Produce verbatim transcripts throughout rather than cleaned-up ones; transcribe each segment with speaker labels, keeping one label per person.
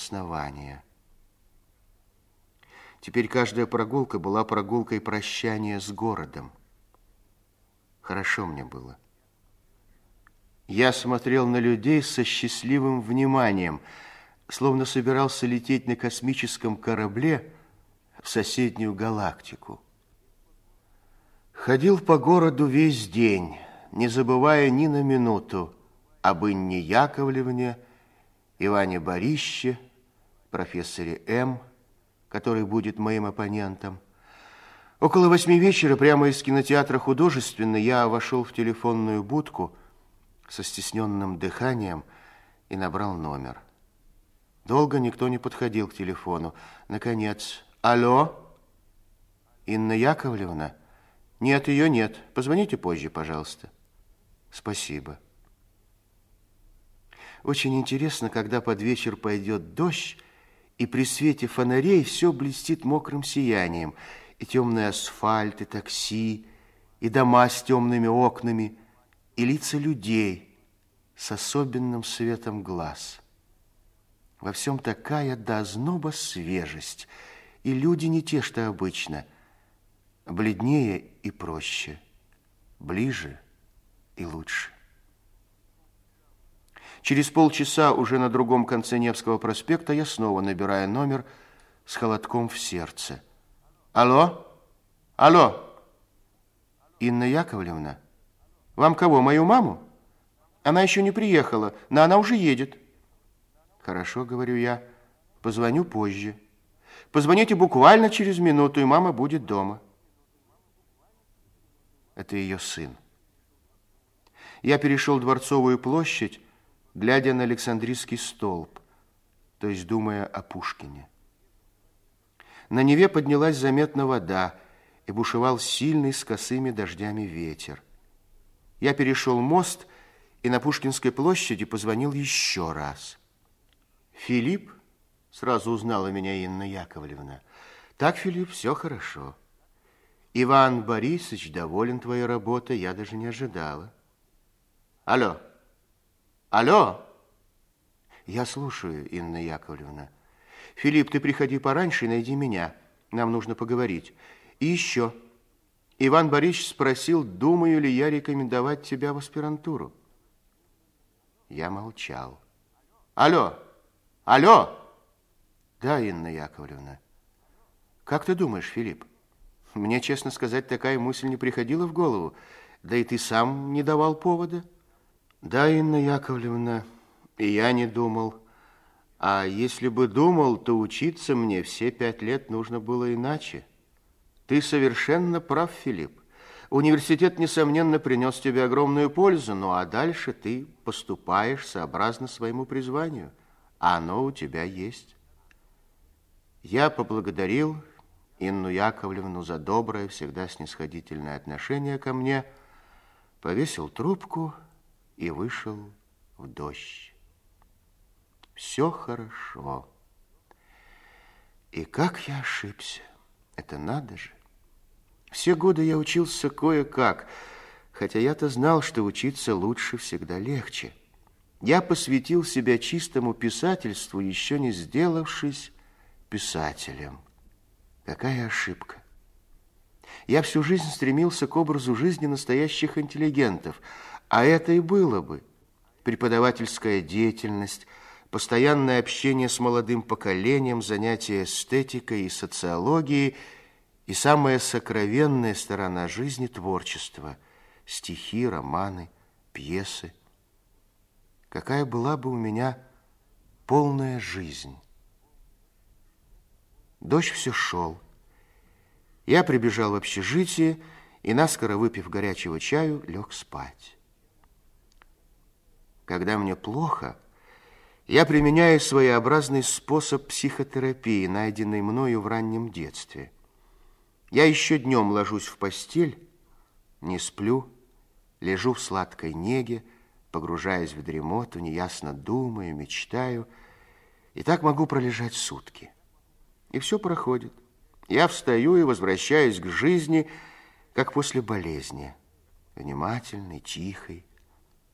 Speaker 1: основания. Теперь каждая прогулка была прогулкой прощания с городом. Хорошо мне было. Я смотрел на людей со счастливым вниманием, словно собирался лететь на космическом корабле в соседнюю галактику. Ходил по городу весь день, не забывая ни на минуту об Инне Яковлевне, Иване Борище, профессоре М., который будет моим оппонентом. Около восьми вечера прямо из кинотеатра «Художественный» я вошел в телефонную будку со стесненным дыханием и набрал номер. Долго никто не подходил к телефону. Наконец, алло, Инна Яковлевна? Нет, ее нет. Позвоните позже, пожалуйста. Спасибо. Очень интересно, когда под вечер пойдет дождь, и при свете фонарей все блестит мокрым сиянием, и темный асфальт, и такси, и дома с темными окнами, и лица людей с особенным светом глаз. Во всем такая до озноба свежесть, и люди не те, что обычно, бледнее и проще, ближе и лучше. Через полчаса уже на другом конце Невского проспекта я снова набираю номер с холодком в сердце. Алло? Алло? Инна Яковлевна? Вам кого, мою маму? Она еще не приехала, но она уже едет. Хорошо, говорю я, позвоню позже. Позвоните буквально через минуту, и мама будет дома. Это ее сын. Я перешел Дворцовую площадь, глядя на Александрийский столб, то есть думая о Пушкине. На Неве поднялась заметно вода, и бушевал сильный с косыми дождями ветер. Я перешел мост и на Пушкинской площади позвонил еще раз. Филипп? Сразу узнала меня Инна Яковлевна. Так, Филипп, все хорошо. Иван Борисович доволен твоей работой, я даже не ожидала. Алло. Алло. Я слушаю, Инна Яковлевна. Филипп, ты приходи пораньше и найди меня. Нам нужно поговорить. И еще. Иван Борисович спросил, думаю ли я рекомендовать тебя в аспирантуру. Я молчал. Алло. Алло. Да, Инна Яковлевна. Как ты думаешь, Филипп? Мне, честно сказать, такая мысль не приходила в голову. Да и ты сам не давал повода. Да, Инна Яковлевна, и я не думал. А если бы думал, то учиться мне все пять лет нужно было иначе. Ты совершенно прав, Филипп. Университет, несомненно, принес тебе огромную пользу, ну а дальше ты поступаешь сообразно своему призванию, а оно у тебя есть. Я поблагодарил Инну Яковлевну за доброе, всегда снисходительное отношение ко мне, повесил трубку и вышел в дождь. Все хорошо. И как я ошибся. Это надо же. Все годы я учился кое-как, хотя я-то знал, что учиться лучше всегда легче. Я посвятил себя чистому писательству, еще не сделавшись писателем. Какая ошибка. Я всю жизнь стремился к образу жизни настоящих интеллигентов, а это и было бы. Преподавательская деятельность, постоянное общение с молодым поколением, занятия эстетикой и социологией и самая сокровенная сторона жизни – творчество, стихи, романы, пьесы. Какая была бы у меня полная жизнь. Дождь все шел. Я прибежал в общежитие и, наскоро выпив горячего чаю, лег спать. Когда мне плохо, я применяю своеобразный способ психотерапии, найденный мною в раннем детстве. Я еще днем ложусь в постель, не сплю, лежу в сладкой неге, погружаясь в дремоту, неясно думаю, мечтаю, и так могу пролежать сутки. И все проходит. Я встаю и возвращаюсь к жизни, как после болезни, внимательный, тихий, обновленный. Скоро я успокоился.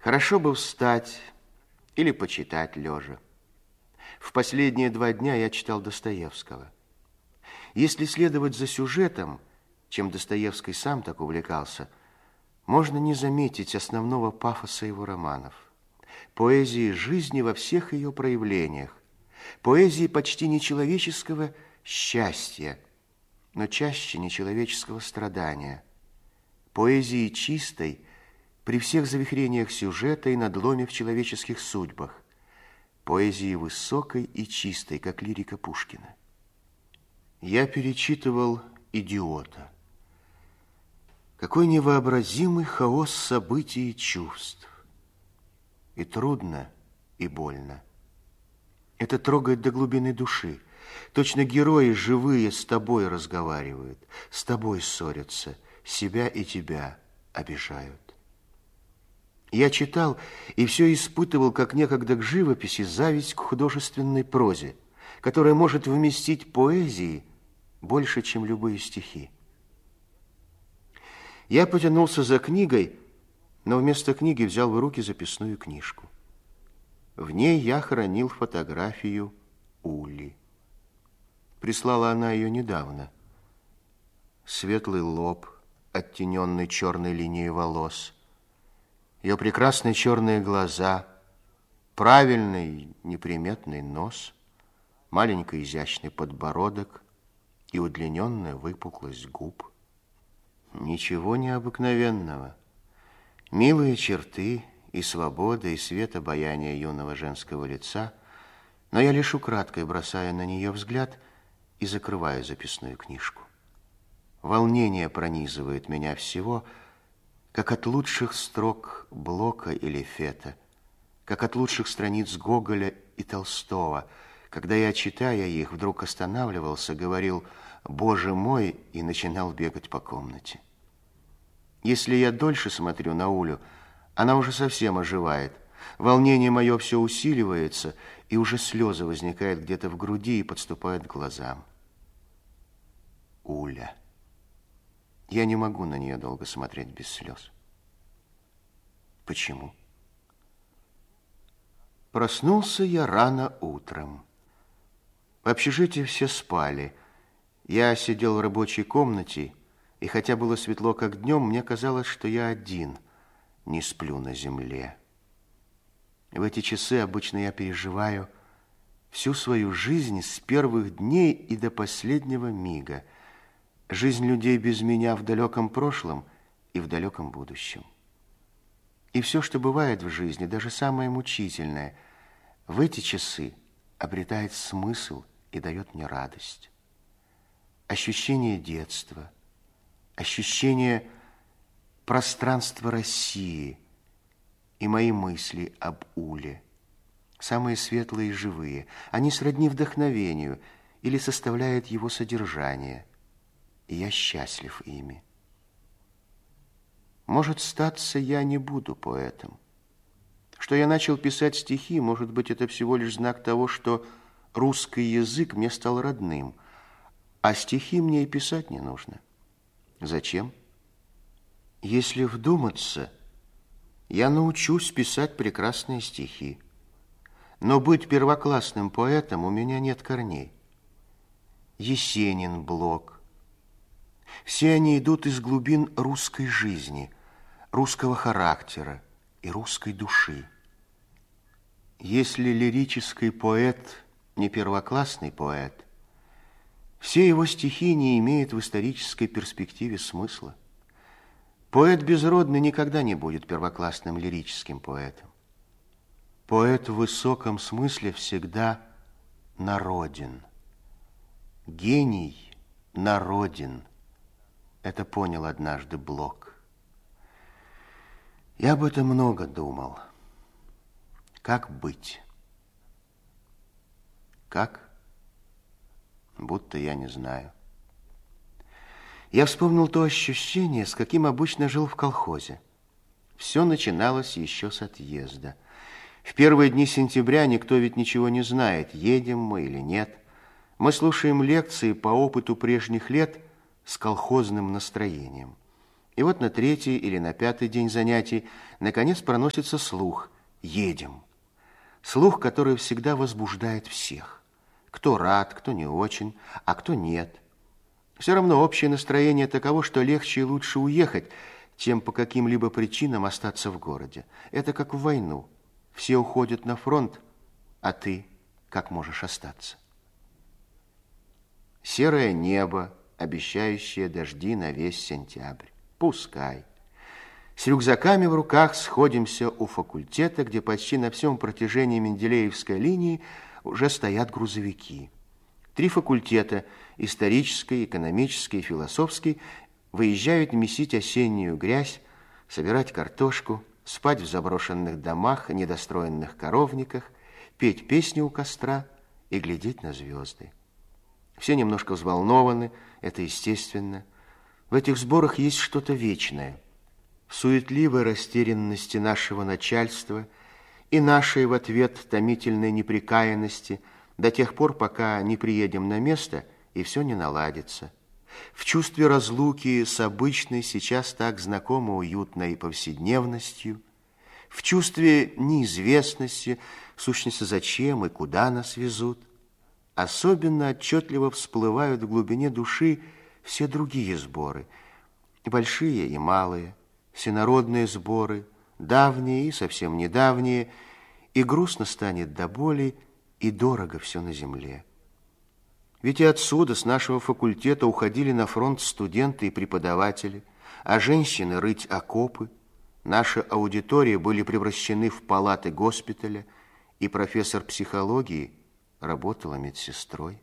Speaker 1: Хорошо бы встать или почитать лежа. В последние два дня я читал Достоевского. Если следовать за сюжетом, чем Достоевский сам так увлекался, можно не заметить основного пафоса его романов. Поэзии жизни во всех ее проявлениях, поэзии почти нечеловеческого счастья, но чаще нечеловеческого страдания, поэзии чистой при всех завихрениях сюжета и надломе в человеческих судьбах, поэзии высокой и чистой, как лирика Пушкина. Я перечитывал «Идиота». Какой невообразимый хаос событий и чувств. И трудно, и больно. Это трогает до глубины души. Точно герои живые с тобой разговаривают, с тобой ссорятся, себя и тебя обижают. Я читал и все испытывал, как некогда к живописи, зависть к художественной прозе, которая может вместить поэзии больше, чем любые стихи. Я потянулся за книгой, но вместо книги взял в руки записную книжку. В ней я хранил фотографию Ули. Прислала она ее недавно. Светлый лоб, оттененный черной линией волос, ее прекрасные черные глаза, правильный неприметный нос, маленький изящный подбородок и удлиненная выпуклость губ. Ничего необыкновенного. Милые черты и свобода, и свет обаяния юного женского лица, но я лишь украдкой бросаю на нее взгляд и закрываю записную книжку. Волнение пронизывает меня всего, как от лучших строк Блока или Фета, как от лучших страниц Гоголя и Толстого, когда я, читая их, вдруг останавливался, говорил «Боже мой!» и начинал бегать по комнате. Если я дольше смотрю на Улю, она уже совсем оживает. Волнение мое все усиливается, и уже слезы возникают где-то в груди и подступают к глазам. Уля. Я не могу на нее долго смотреть без слез. Почему? Проснулся я рано утром. В общежитии все спали. Я сидел в рабочей комнате, и хотя было светло, как днем, мне казалось, что я один не сплю на земле. В эти часы обычно я переживаю всю свою жизнь с первых дней и до последнего мига. Жизнь людей без меня в далеком прошлом и в далеком будущем. И все, что бывает в жизни, даже самое мучительное, в эти часы обретает смысл и дает мне радость. Ощущение детства, ощущение пространства России и мои мысли об Уле, самые светлые и живые, они сродни вдохновению или составляют его содержание, и я счастлив ими. Может, статься я не буду поэтом. Что я начал писать стихи, может быть, это всего лишь знак того, что русский язык мне стал родным, а стихи мне и писать не нужно. Зачем? Если вдуматься, я научусь писать прекрасные стихи, но быть первоклассным поэтом у меня нет корней. Есенин, Блок, все они идут из глубин русской жизни, русского характера и русской души. Если лирический поэт не первоклассный поэт, все его стихи не имеют в исторической перспективе смысла. Поэт безродный никогда не будет первоклассным лирическим поэтом. Поэт в высоком смысле всегда народен. Гений народен. Это понял однажды Блок. Я об этом много думал. Как быть? Как? Будто я не знаю. Я вспомнил то ощущение, с каким обычно жил в колхозе. Все начиналось еще с отъезда. В первые дни сентября никто ведь ничего не знает, едем мы или нет. Мы слушаем лекции по опыту прежних лет с колхозным настроением. И вот на третий или на пятый день занятий наконец проносится слух «Едем». Слух, который всегда возбуждает всех. Кто рад, кто не очень, а кто нет. Все равно общее настроение таково, что легче и лучше уехать, чем по каким-либо причинам остаться в городе. Это как в войну. Все уходят на фронт, а ты как можешь остаться? Серое небо, обещающее дожди на весь сентябрь. Пускай. С рюкзаками в руках сходимся у факультета, где почти на всем протяжении Менделеевской линии уже стоят грузовики. Три факультета – исторический, экономический и философский – выезжают месить осеннюю грязь, собирать картошку, спать в заброшенных домах и недостроенных коровниках, петь песни у костра и глядеть на звезды. Все немножко взволнованы, это естественно. В этих сборах есть что-то вечное. В суетливой растерянности нашего начальства и нашей в ответ томительной непрекаянности до тех пор, пока не приедем на место и все не наладится. В чувстве разлуки с обычной, сейчас так знакомо уютной повседневностью, в чувстве неизвестности, в сущности, зачем и куда нас везут, особенно отчетливо всплывают в глубине души все другие сборы, и большие, и малые, всенародные сборы, давние и совсем недавние, и грустно станет до боли, и дорого все на земле. Ведь и отсюда, с нашего факультета, уходили на фронт студенты и преподаватели, а женщины рыть окопы. Наши аудитории были превращены в палаты госпиталя, и профессор психологии работала медсестрой.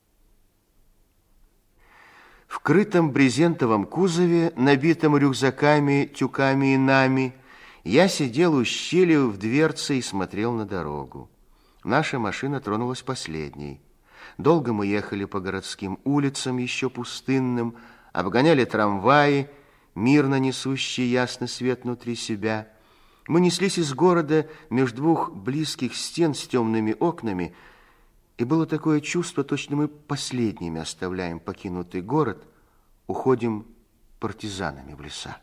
Speaker 1: В крытом брезентовом кузове, набитом рюкзаками, тюками и нами, я сидел у щели в дверце и смотрел на дорогу. Наша машина тронулась последней. Долго мы ехали по городским улицам, еще пустынным, обгоняли трамваи, мирно несущие ясный свет внутри себя. Мы неслись из города между двух близких стен с темными окнами, и было такое чувство, точно мы последними оставляем покинутый город, уходим партизанами в леса.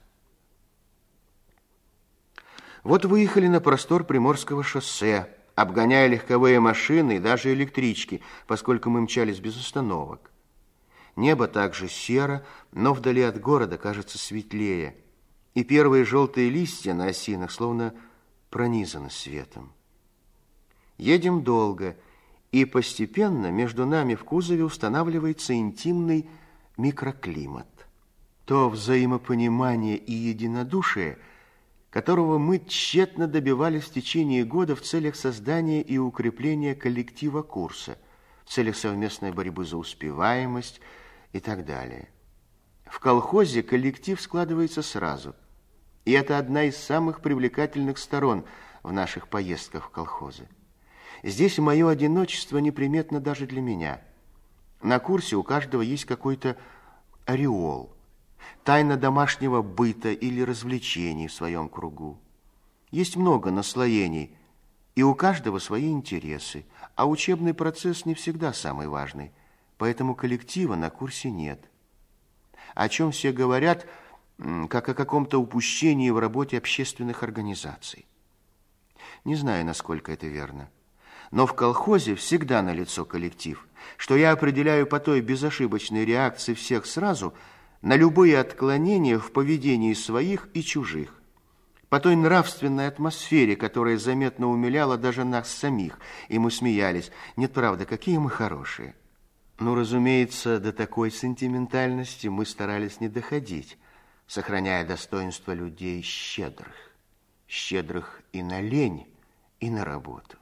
Speaker 1: Вот выехали на простор Приморского шоссе, обгоняя легковые машины и даже электрички, поскольку мы мчались без остановок. Небо также серо, но вдали от города кажется светлее, и первые желтые листья на осинах словно пронизаны светом. Едем долго, и постепенно между нами в кузове устанавливается интимный микроклимат. То взаимопонимание и единодушие, которого мы тщетно добивались в течение года в целях создания и укрепления коллектива курса, в целях совместной борьбы за успеваемость и так далее. В колхозе коллектив складывается сразу, и это одна из самых привлекательных сторон в наших поездках в колхозы. Здесь мое одиночество неприметно даже для меня. На курсе у каждого есть какой-то ореол, тайна домашнего быта или развлечений в своем кругу. Есть много наслоений, и у каждого свои интересы, а учебный процесс не всегда самый важный, поэтому коллектива на курсе нет. О чем все говорят, как о каком-то упущении в работе общественных организаций. Не знаю, насколько это верно. Но в колхозе всегда налицо коллектив, что я определяю по той безошибочной реакции всех сразу на любые отклонения в поведении своих и чужих, по той нравственной атмосфере, которая заметно умиляла даже нас самих, и мы смеялись. Нет, правда, какие мы хорошие. Ну, разумеется, до такой сентиментальности мы старались не доходить, сохраняя достоинство людей щедрых, щедрых и на лень, и на работу.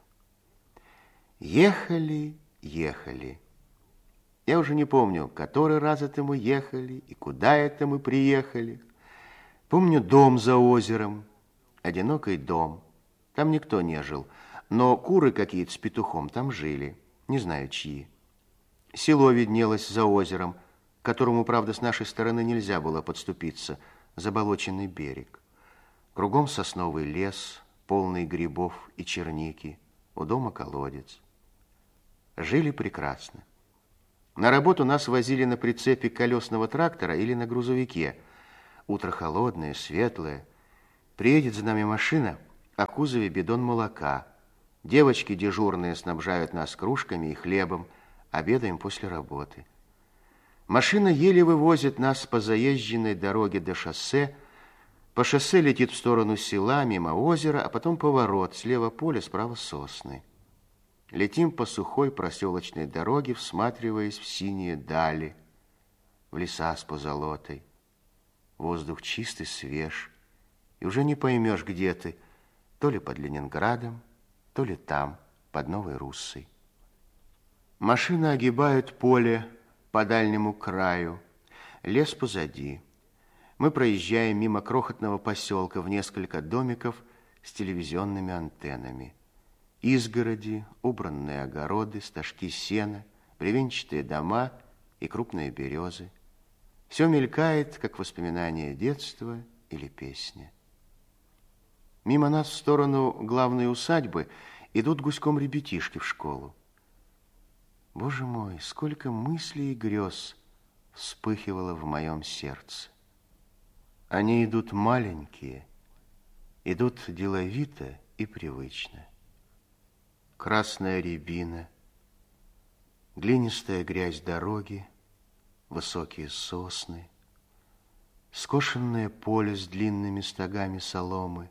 Speaker 1: Ехали, ехали. Я уже не помню, который раз это мы ехали и куда это мы приехали. Помню дом за озером, одинокий дом. Там никто не жил, но куры какие-то с петухом там жили, не знаю чьи. Село виднелось за озером, к которому, правда, с нашей стороны нельзя было подступиться, заболоченный берег. Кругом сосновый лес, полный грибов и черники, у дома колодец. Жили прекрасно. На работу нас возили на прицепе колесного трактора или на грузовике. Утро холодное, светлое. Приедет за нами машина, а в кузове бидон молока. Девочки дежурные снабжают нас кружками и хлебом. Обедаем после работы. Машина еле вывозит нас по заезженной дороге до шоссе. По шоссе летит в сторону села, мимо озера, а потом поворот. Слева поле, справа сосны. Летим по сухой проселочной дороге, всматриваясь в синие дали, в леса с позолотой. Воздух чистый, свеж, и уже не поймешь, где ты, то ли под Ленинградом, то ли там, под Новой Руссой. Машины огибают поле по дальнему краю, лес позади. Мы проезжаем мимо крохотного поселка в несколько домиков с телевизионными антеннами. Изгороди, убранные огороды, стожки сена, бревенчатые дома и крупные березы. Все мелькает, как воспоминание детства или песня. Мимо нас в сторону главной усадьбы идут гуськом ребятишки в школу. Боже мой, сколько мыслей и грез вспыхивало в моем сердце. Они идут маленькие, идут деловито и привычно. Красная рябина, глинистая грязь дороги, высокие сосны, скошенное поле с длинными стогами соломы.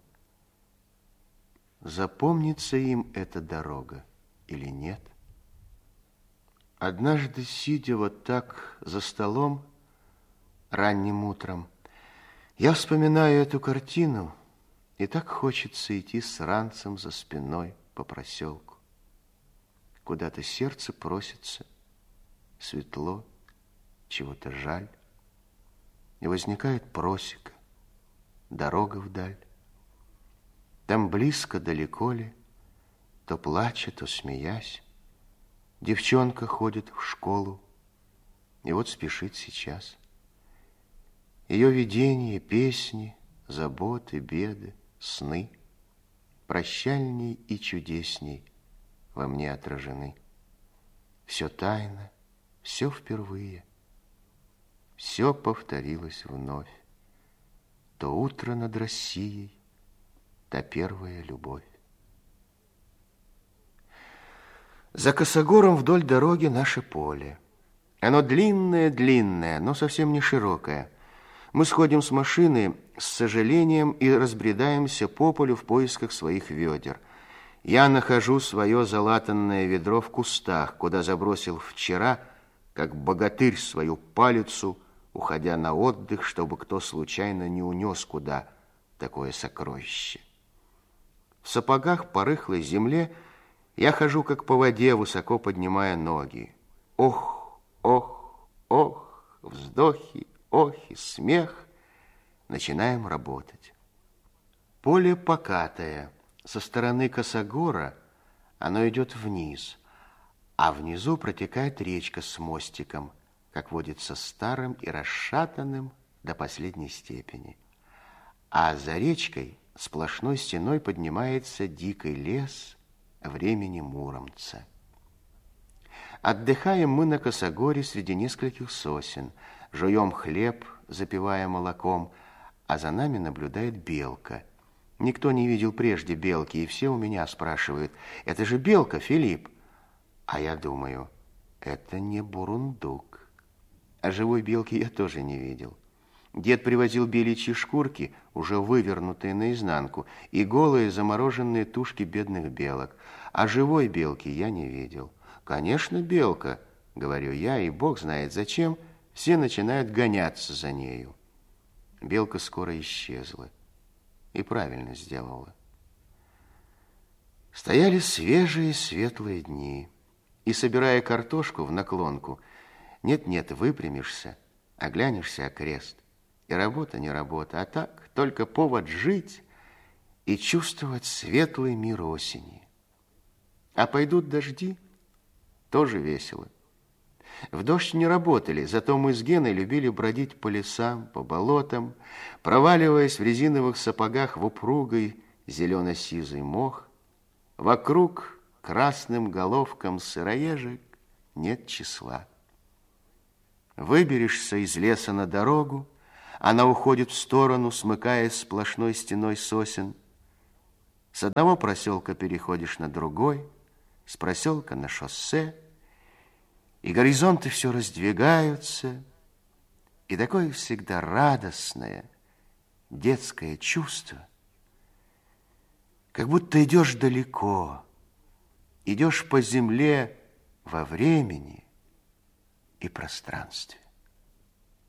Speaker 1: Запомнится им эта дорога или нет? Однажды, сидя вот так за столом ранним утром, я вспоминаю эту картину, и так хочется идти с ранцем за спиной по проселку. Куда-то сердце просится, светло, чего-то жаль. И возникает просека, дорога вдаль. Там близко, далеко ли, то плача, то смеясь, девчонка ходит в школу, и вот спешит сейчас. Ее видения, песни, заботы, беды, сны прощальней и чудесней во мне отражены. Все тайно, все впервые, все повторилось вновь. То утро над Россией, та первая любовь. За косогором вдоль дороги наше поле. Оно длинное-длинное, но совсем не широкое. Мы сходим с машины с сожалением и разбредаемся по полю в поисках своих ведер. Я нахожу свое залатанное ведро в кустах, куда забросил вчера, как богатырь, свою палицу, уходя на отдых, чтобы кто случайно не унес куда такое сокровище. В сапогах по рыхлой земле я хожу, как по воде, высоко поднимая ноги. Ох, ох, ох, вздохи, охи, смех. Начинаем работать. Поле покатое. Со стороны косогора оно идет вниз, а внизу протекает речка с мостиком, как водится, старым и расшатанным до последней степени. А за речкой сплошной стеной поднимается дикий лес времени Муромца. Отдыхаем мы на косогоре среди нескольких сосен, жуем хлеб, запивая молоком, а за нами наблюдает белка. Никто не видел прежде белки, и все у меня спрашивают: это же белка, Филипп? А я думаю, это не бурундук. А живой белки я тоже не видел. Дед привозил беличьи шкурки, уже вывернутые наизнанку, и голые замороженные тушки бедных белок. А живой белки я не видел. Конечно, белка, говорю я, и бог знает зачем, все начинают гоняться за нею. Белка скоро исчезла. И правильно сделала. Стояли свежие светлые дни, и, собирая картошку в наклонку, нет-нет, выпрямишься, оглянешься окрест. И работа не работа, а так, только повод жить и чувствовать светлый мир осени. А пойдут дожди, тоже весело. В дождь не работали, зато мы с Геной любили бродить по лесам, по болотам, проваливаясь в резиновых сапогах в упругой зелено-сизый мох. Вокруг красным головкам сыроежек нет числа. Выберешься из леса на дорогу, Она уходит в сторону, смыкаясь сплошной стеной сосен. С одного проселка переходишь на другой, с проселка на шоссе, и горизонты все раздвигаются, и такое всегда радостное детское чувство, как будто идешь далеко, идешь по земле во времени и пространстве.